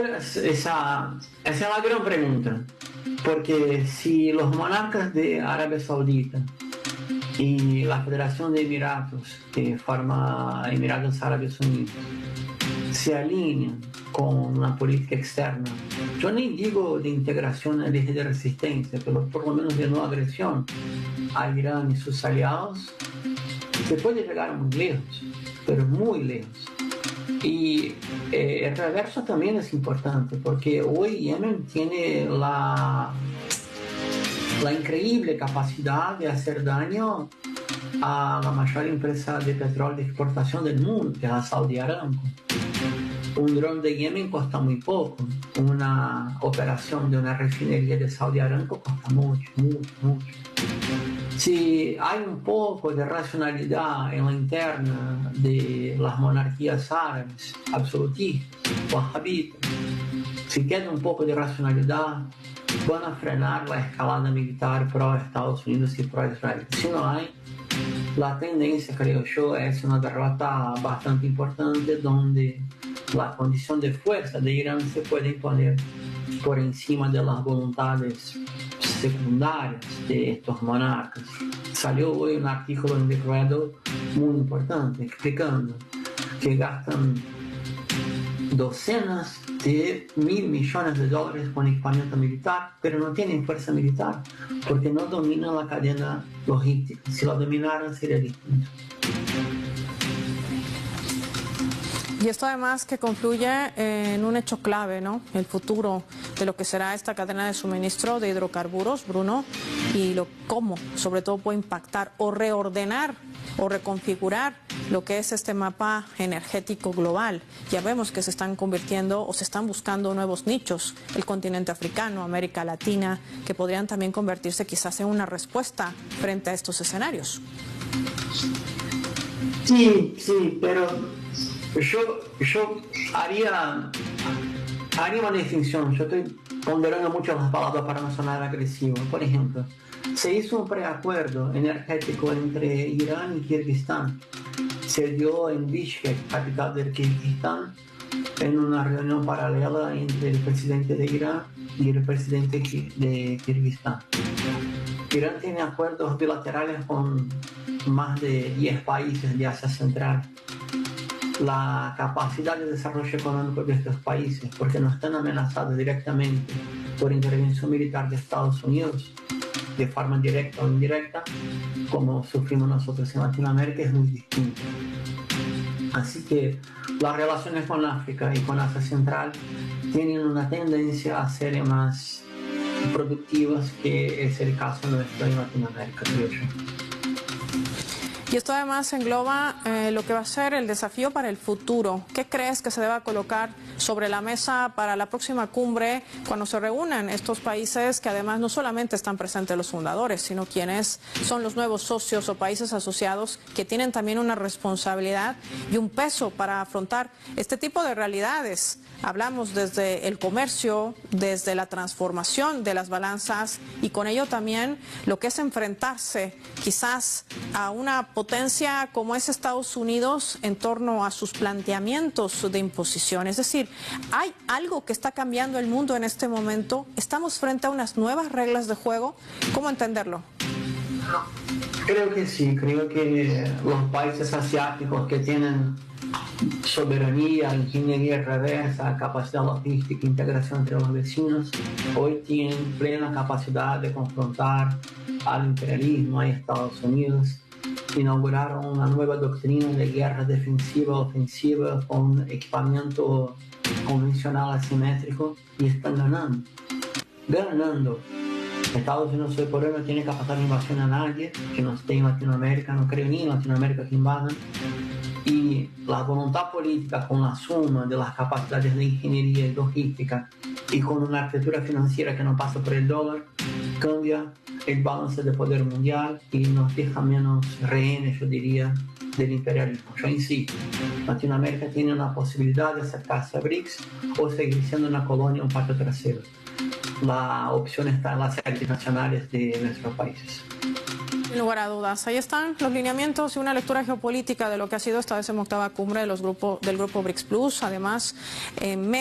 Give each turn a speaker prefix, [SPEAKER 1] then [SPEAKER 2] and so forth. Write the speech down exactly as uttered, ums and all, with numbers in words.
[SPEAKER 1] esa, esa es la gran pregunta, porque si los monarcas de Arabia Saudita y la Federación de Emiratos, que forma Emiratos Árabes Unidos, se alinean con una política externa, yo ni digo de integración de, de resistencia, pero por lo menos de no agresión a Irán y sus aliados, se puede llegar muy lejos, pero muy lejos. Y eh, el reverso también es importante, porque hoy Yemen tiene la, la increíble capacidad de hacer daño a la mayor empresa de petróleo de exportación del mundo, que es la Saudi Aramco. Un dron de Yemen cuesta muy poco, una operación de una refinería de Saudi Aramco cuesta mucho, mucho, mucho. Si hay un poco de racionalidad en la interna de las monarquías árabes absolutistas, wahabitas, si queda un poco de racionalidad, van a frenar la escalada militar pro Estados Unidos y pro Israel. Si no hay, la tendencia, creo yo, es una derrota bastante importante donde la condición de fuerza de Irán se puede imponer por encima de las voluntades secundarias de estos monarcas. Salió hoy un artículo en The Cradle muy importante explicando que gastan docenas de mil millones de dólares con equipamiento militar, pero no tienen fuerza militar porque no dominan la cadena logística. Si la dominaran sería distinto.
[SPEAKER 2] Y esto además que confluye en un hecho clave, ¿no? El futuro de lo que será esta cadena de suministro de hidrocarburos, Bruno, y lo cómo, sobre todo, puede impactar o reordenar o reconfigurar lo que es este mapa energético global. Ya vemos que se están convirtiendo o se están buscando nuevos nichos, el continente africano, América Latina, que podrían también convertirse quizás en una respuesta frente a estos escenarios.
[SPEAKER 1] Sí, sí, pero yo, yo haría, haría una distinción. Yo estoy ponderando mucho las palabras para no sonar agresivo. Por ejemplo, se hizo un preacuerdo energético entre Irán y Kirguistán. Se dio en Bishkek, capital de Kirguistán, en una reunión paralela entre el presidente de Irán y el presidente de Kirguistán. Irán tiene acuerdos bilaterales con más de diez países de Asia Central. La capacidad de desarrollo económico de estos países, porque no están amenazados directamente por intervención militar de Estados Unidos, de forma directa o indirecta, como sufrimos nosotros en Latinoamérica, es muy distinto. Así que las relaciones con África y con Asia Central tienen una tendencia a ser más productivas, que es el caso nuestro en Latinoamérica, creo yo.
[SPEAKER 2] Y esto además engloba eh, lo que va a ser el desafío para el futuro. ¿Qué crees que se deba colocar sobre la mesa para la próxima cumbre cuando se reúnan estos países que además no solamente están presentes los fundadores, sino quienes son los nuevos socios o países asociados que tienen también una responsabilidad y un peso para afrontar este tipo de realidades? Hablamos desde el comercio, desde la transformación de las balanzas y con ello también lo que es enfrentarse quizás a una potencia como es Estados Unidos en torno a sus planteamientos de imposición. Es decir, ¿hay algo que está cambiando el mundo en este momento? ¿Estamos frente a unas nuevas reglas de juego? ¿Cómo entenderlo?
[SPEAKER 1] Creo que sí, creo que los países asiáticos que tienen soberanía, ingeniería reversa, capacidad logística, integración entre los vecinos, hoy tienen plena capacidad de confrontar al imperialismo, a Estados Unidos. Inauguraron una nueva doctrina de guerra defensiva-ofensiva con equipamiento convencional asimétrico y están ganando. Ganando. Estados Unidos hoy por hoy no tiene capacidad de invasión a nadie que no esté en Latinoamérica, no creo ni en Latinoamérica que invadan. Y la voluntad política con la suma de las capacidades de ingeniería y logística y con una arquitectura financiera que no pasa por el dólar, cambia el balance de poder mundial y nos deja menos rehenes, yo diría, del imperialismo. Yo insisto, Latinoamérica tiene una posibilidad de acercarse a BRICS o seguir siendo una colonia, un patio trasero. La opción está en las élites nacionales de nuestros países.
[SPEAKER 2] Sin lugar a dudas, ahí están los lineamientos y una lectura geopolítica de lo que ha sido esta decimoctava cumbre de los grupos, del grupo BRICS Plus, además en